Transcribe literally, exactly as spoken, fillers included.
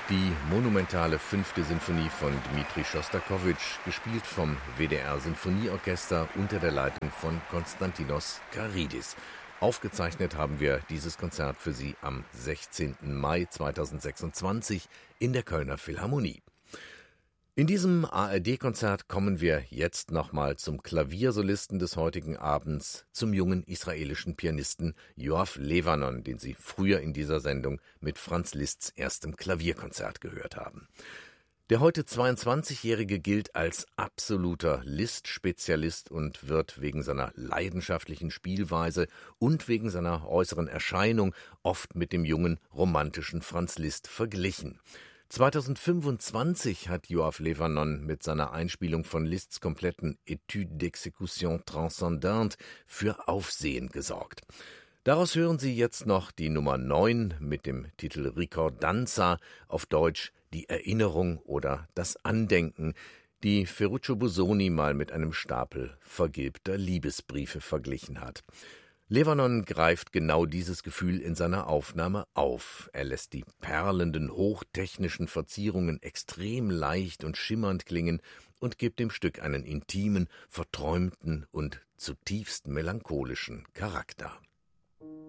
Die monumentale fünfte Sinfonie von Dmitri Schostakowitsch, gespielt vom W D R-Sinfonieorchester unter der Leitung von Konstantinos Karidis. Aufgezeichnet haben wir dieses Konzert für Sie am sechzehnten Mai zweitausendsechsundzwanzig in der Kölner Philharmonie. In diesem A R D-Konzert kommen wir jetzt nochmal zum Klaviersolisten des heutigen Abends, zum jungen israelischen Pianisten Yoav Levanon, den Sie früher in dieser Sendung mit Franz Liszts erstem Klavierkonzert gehört haben. Der heute zweiundzwanzigjährige gilt als absoluter Liszt-Spezialist und wird wegen seiner leidenschaftlichen Spielweise und wegen seiner äußeren Erscheinung oft mit dem jungen, romantischen Franz Liszt verglichen. zweitausendfünfundzwanzig hat Yoav Levanon mit seiner Einspielung von Liszts kompletten Étude d'exécution transcendante für Aufsehen gesorgt. Daraus hören Sie jetzt noch die Nummer neun mit dem Titel Ricordanza, auf Deutsch Die Erinnerung oder das Andenken, die Ferruccio Busoni mal mit einem Stapel vergilbter Liebesbriefe verglichen hat. Levanon greift genau dieses Gefühl in seiner Aufnahme auf. Er lässt die perlenden, hochtechnischen Verzierungen extrem leicht und schimmernd klingen und gibt dem Stück einen intimen, verträumten und zutiefst melancholischen Charakter.